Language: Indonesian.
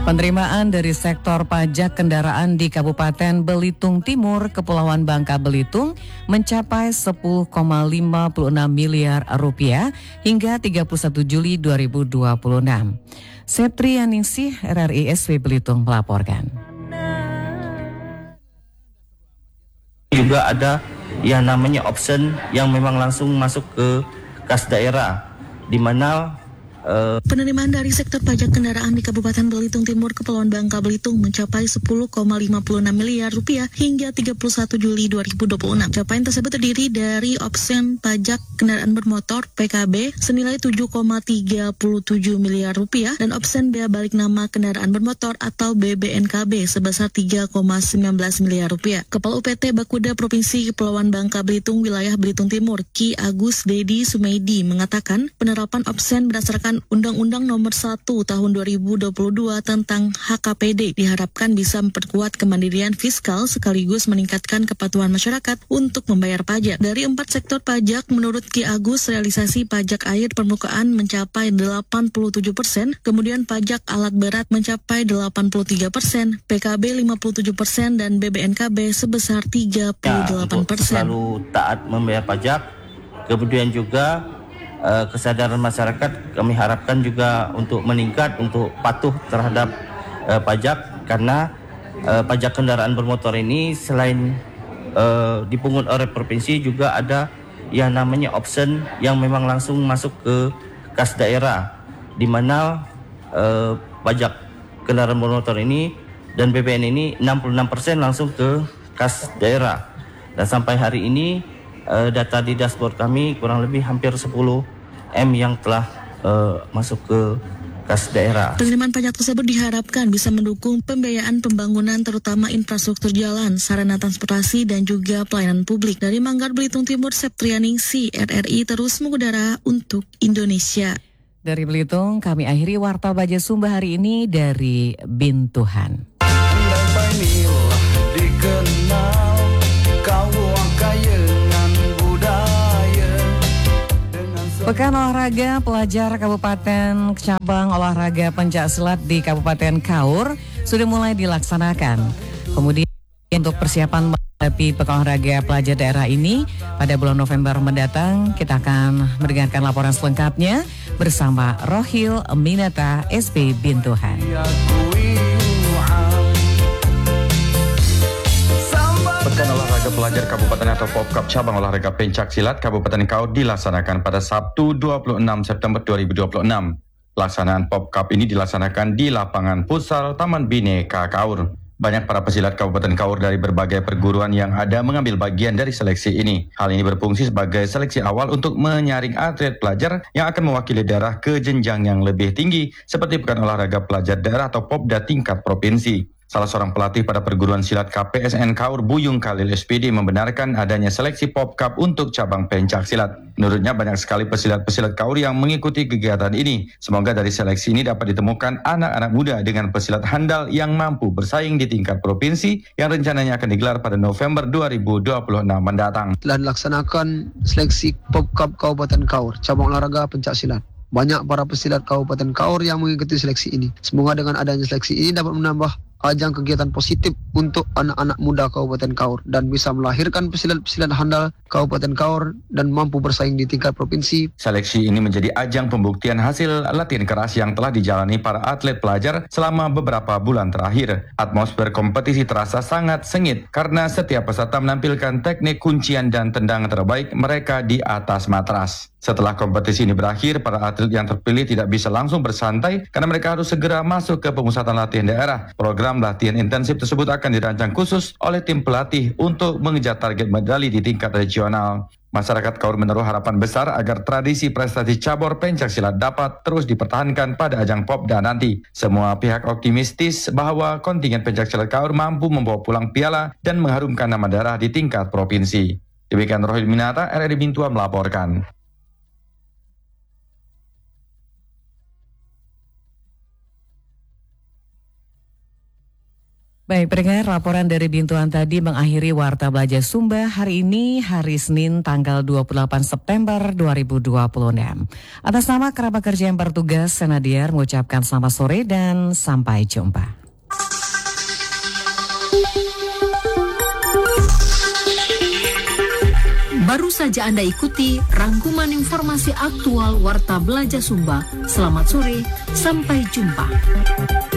Penerimaan dari sektor pajak kendaraan di Kabupaten Belitung Timur, Kepulauan Bangka Belitung mencapai 10,56 miliar rupiah hingga 31 Juli 2026. Septrianingsih RRI SW Belitung melaporkan. Juga ada yang namanya option yang memang langsung masuk ke kas daerah, di mana penerimaan dari sektor pajak kendaraan di Kabupaten Belitung Timur, Kepulauan Bangka Belitung mencapai 10,56 miliar rupiah hingga 31 Juli 2026. Capaian tersebut terdiri dari opsen pajak kendaraan bermotor PKB senilai 7,37 miliar rupiah dan opsen bea balik nama kendaraan bermotor atau BBNKB sebesar 3,19 miliar rupiah. Kepala UPT Bakuda Provinsi Kepulauan Bangka Belitung Wilayah Belitung Timur, Ki Agus Dedi Sumeidi mengatakan penerapan opsen berdasarkan Undang-Undang Nomor 1 Tahun 2022 tentang HKPD diharapkan bisa memperkuat kemandirian fiskal sekaligus meningkatkan kepatuhan masyarakat untuk membayar pajak. Dari 4 sektor pajak, menurut Ki Agus, realisasi pajak air permukaan mencapai 87%, kemudian pajak alat berat mencapai 83%, PKB 57%, dan BBNKB sebesar 38%. Selalu taat membayar pajak, kemudian juga kesadaran masyarakat kami harapkan juga untuk meningkat, untuk patuh terhadap pajak, karena pajak kendaraan bermotor ini selain dipungut oleh provinsi juga ada yang namanya option yang memang langsung masuk ke kas daerah, di mana pajak kendaraan bermotor ini dan BPN ini 66% langsung ke kas daerah, dan sampai hari ini data di dashboard kami kurang lebih hampir 10 M yang telah masuk ke kas daerah. Penerimaan pajak tersebut diharapkan bisa mendukung pembiayaan pembangunan terutama infrastruktur jalan, sarana transportasi, dan juga pelayanan publik. Dari Manggar Belitung Timur, Septrianingsih RRI terus mengudara untuk Indonesia. Dari Belitung, kami akhiri Warta Baja Sumba hari ini dari Bintuhan. Pekan Olahraga Pelajar Kabupaten Cabang Olahraga Pencaksilat di Kabupaten Kaur sudah mulai dilaksanakan. Kemudian untuk persiapan menghadapi Pekan Olahraga Pelajar daerah ini pada bulan November mendatang, kita akan mendengarkan laporan selengkapnya bersama Rohil Minata SP Bintuhan. Pekan Olahraga Pelajar Kabupaten atau POPKAP Cabang Olahraga Pencaksilat Kabupaten Kaur dilaksanakan pada Sabtu 26 September 2026. Pelaksanaan POPKAP ini dilaksanakan di lapangan futsal Taman Bhinneka Kaur. Banyak para pesilat Kabupaten Kaur dari berbagai perguruan yang ada mengambil bagian dari seleksi ini. Hal ini berfungsi sebagai seleksi awal untuk menyaring atlet pelajar yang akan mewakili daerah ke jenjang yang lebih tinggi seperti Pekan Olahraga Pelajar Daerah atau POPDA tingkat provinsi. Salah seorang pelatih pada perguruan silat KPSN Kaur, Buyung Khalil SPD, membenarkan adanya seleksi POPKAP untuk cabang pencaksilat. Menurutnya banyak sekali pesilat-pesilat Kaur yang mengikuti kegiatan ini. Semoga dari seleksi ini dapat ditemukan anak-anak muda dengan pesilat handal yang mampu bersaing di tingkat provinsi yang rencananya akan digelar pada November 2026 mendatang. Telah dilaksanakan seleksi POPKAP Kabupaten Kaur, cabang olahraga pencaksilat. Banyak para pesilat Kabupaten Kaur yang mengikuti seleksi ini. Semoga dengan adanya seleksi ini dapat menambah ajang kegiatan positif untuk anak-anak muda Kabupaten Kaur dan bisa melahirkan pesilat-pesilat handal Kabupaten Kaur dan mampu bersaing di tingkat provinsi. Seleksi ini menjadi ajang pembuktian hasil latihan keras yang telah dijalani para atlet pelajar selama beberapa bulan terakhir. Atmosfer kompetisi terasa sangat sengit karena setiap peserta menampilkan teknik kuncian dan tendangan terbaik mereka di atas matras. Setelah kompetisi ini berakhir, para atlet yang terpilih tidak bisa langsung bersantai karena mereka harus segera masuk ke pemusatan latihan daerah. Program latihan intensif tersebut akan dirancang khusus oleh tim pelatih untuk mengejar target medali di tingkat regional. Masyarakat Kaur menaruh harapan besar agar tradisi prestasi cabur pencaksilat dapat terus dipertahankan pada ajang POPDA nanti. Semua pihak optimistis bahwa kontingen pencaksilat Kaur mampu membawa pulang piala dan mengharumkan nama daerah di tingkat provinsi. Demikian Rohil Minata, RRI Bintua melaporkan. Baik, pendengar, laporan dari Bintuan tadi mengakhiri Warta Belajar Sumba hari ini, hari Senin tanggal 28 September 2026. Atas nama kerabat kerja yang bertugas, Senadiar mengucapkan selamat sore dan sampai jumpa. Baru saja Anda ikuti rangkuman informasi aktual Warta Belajar Sumba. Selamat sore, sampai jumpa.